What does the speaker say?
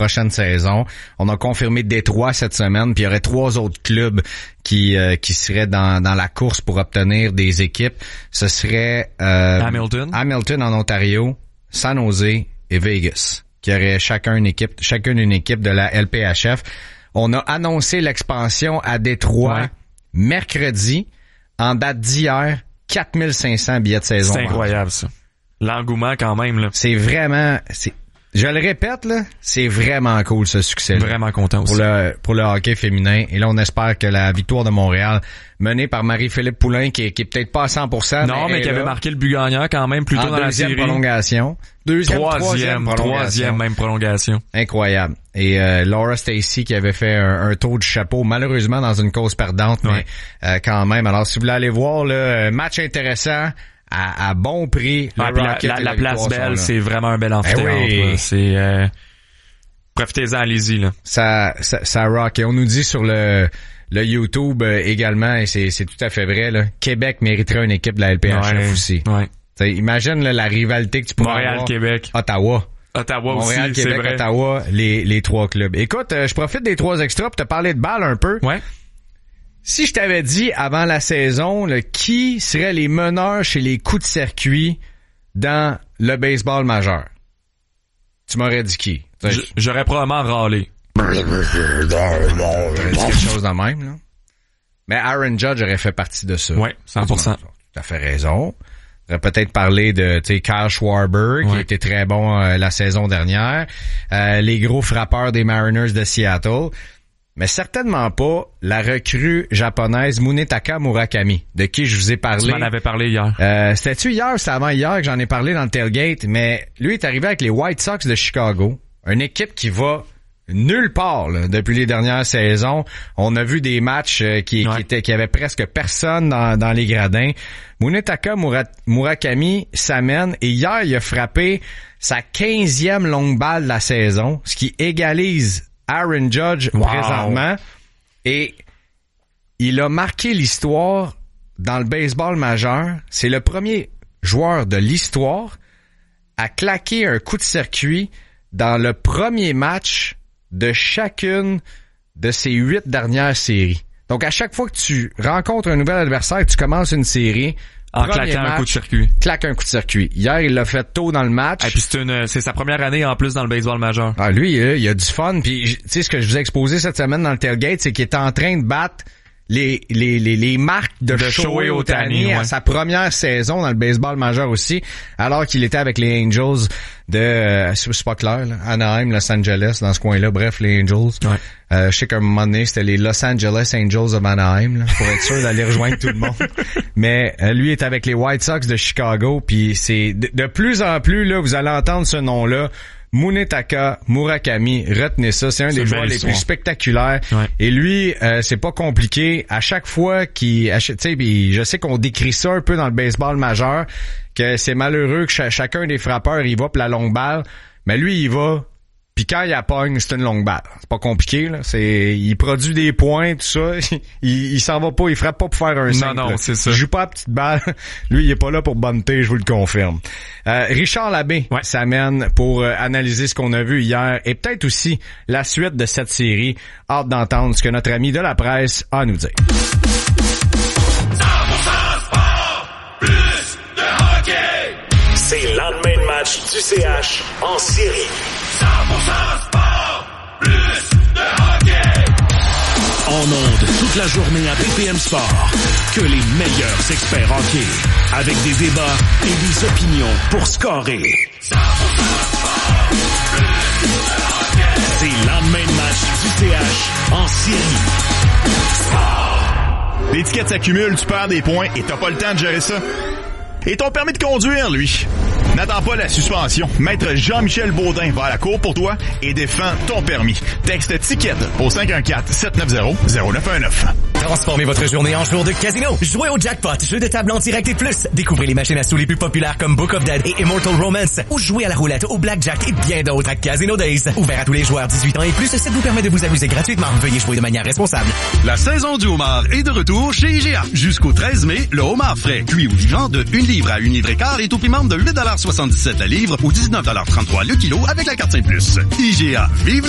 prochaine saison. On a confirmé Détroit cette semaine, puis il y aurait 3 autres clubs qui seraient dans la course pour obtenir des équipes. Ce serait Hamilton en Ontario, San Jose et Vegas, qui auraient chacune une équipe de la LPHF. On a annoncé l'expansion à Détroit mercredi, en date d'hier, 4500 billets de saison. C'est incroyable, ça. L'engouement, quand même, là. Je le répète, là, c'est vraiment cool, ce succès-là. Vraiment content aussi. Pour le hockey féminin. Et là, on espère que la victoire de Montréal, menée par Marie-Philippe Poulain, qui est peut-être pas à 100%. Non, mais qui avait marqué le but gagnant quand même, plutôt dans la série. Prolongation. Troisième même prolongation. Incroyable. Et Laura Stacey qui avait fait un tour du chapeau, malheureusement dans une cause perdante, mais quand même. Alors, si vous voulez aller voir, le match intéressant, à bon prix. La place belle, c'est vraiment un bel amphithéâtre. C'est profitez-en, allez-y là. Ça rock. Et on nous dit sur le YouTube également, et c'est tout à fait vrai là, Québec mériterait une équipe de la LPHF aussi. Ouais. T'sais, imagine là, la rivalité que tu pourrais avoir. Montréal-Québec. Ottawa Montréal, aussi, Québec, c'est vrai. Ottawa, les 3 clubs. Écoute, je profite des 3 extras pour te parler de balle un peu. Ouais. Si je t'avais dit avant la saison, là, qui seraient les meneurs chez les coups de circuit dans le baseball majeur? Tu m'aurais dit qui? J'aurais probablement râlé. J'aurais dit quelque chose de même, là. Mais Aaron Judge aurait fait partie de ça. Ouais, 100%. Tu as fait raison. On aurait peut-être parlé de, Kyle Schwarber, qui était très bon la saison dernière. Les gros frappeurs des Mariners de Seattle. Mais certainement pas la recrue japonaise Munetaka Murakami, de qui je vous ai parlé. Tu m'en avais parlé hier. C'était-tu hier ou c'était avant hier que j'en ai parlé dans le tailgate? Mais lui est arrivé avec les White Sox de Chicago, une équipe qui va nulle part là, depuis les dernières saisons. On a vu des matchs qui avaient presque personne dans les gradins. Munetaka Murakami s'amène et hier il a frappé sa 15e longue balle de la saison, ce qui égalise Aaron Judge présentement, et il a marqué l'histoire dans le baseball majeur. C'est le premier joueur de l'histoire à claquer un coup de circuit dans le premier match de chacune de ses 8 dernières séries. Donc à chaque fois que tu rencontres un nouvel adversaire, tu commences une série en claquant un coup de circuit. Claque un coup de circuit. Hier, il l'a fait tôt dans le match. Et puis c'est sa première année en plus dans le baseball majeur. Ah, lui, il a du fun. Puis, tu sais, ce que je vous ai exposé cette semaine dans le tailgate, c'est qu'il est en train de battre les marques de Shohei Ohtani à sa première saison dans le baseball majeur aussi, alors qu'il était avec les Angels de c'est pas clair là, Anaheim, Los Angeles, dans ce coin-là, bref, les Angels. Je sais qu'à un moment donné, c'était les Los Angeles Angels of Anaheim là, pour être sûr d'aller rejoindre tout le monde. Mais lui est avec les White Sox de Chicago, puis c'est de plus en plus là, vous allez entendre ce nom-là. Munetaka Murakami, retenez ça, c'est un des joueurs les plus spectaculaires. Et lui, c'est pas compliqué. À chaque fois qu'il achète, tu sais, je sais qu'on décrit ça un peu dans le baseball majeur, que c'est malheureux que chacun des frappeurs il va pour la longue balle, mais lui il va. Puis quand il la pogne, c'est une longue balle. C'est pas compliqué là. Il produit des points, tout ça. Il s'en va pas, il frappe pas pour faire un simple. Non, c'est ça. Il joue pas à petite balle. Lui, il est pas là pour bunter, je vous le confirme. Richard Labbé s'amène pour analyser ce qu'on a vu hier et peut-être aussi la suite de cette série. Hâte d'entendre ce que notre ami de la presse a à nous dire. 100% sport, plus de hockey. C'est le lendemain de match du CH en série. 100% sport, plus de hockey. En ondes toute la journée à BPM Sport. Que les meilleurs experts hockey. Avec des débats et des opinions pour scorer. 100% sport, plus de hockey. C'est le lendemain de match du CH en série. Sport. Les tickets s'accumulent, tu perds des points et t'as pas le temps de gérer ça. Et ton permis de conduire, lui. N'attends pas la suspension. Maître Jean-Michel Baudin va à la cour pour toi et défend ton permis. Texte ticket au 514-790-0919. Transformez votre journée en jour de casino. Jouez au jackpot, jeu de table en direct et plus. Découvrez les machines à sous les plus populaires comme Book of Dead et Immortal Romance. Ou jouez à la roulette, au blackjack et bien d'autres à Casino Days. Ouvert à tous les joueurs 18 ans et plus, ça vous permet de vous amuser gratuitement. Veuillez jouer de manière responsable. La saison du homard est de retour chez IGA. Jusqu'au 13 mai, le homard frais, cuit ou vivant de 1 livre à 1 livre et quart est au prix membre de 8,77 la livre ou 19,33 le kilo avec la carte Saint+. IGA, vive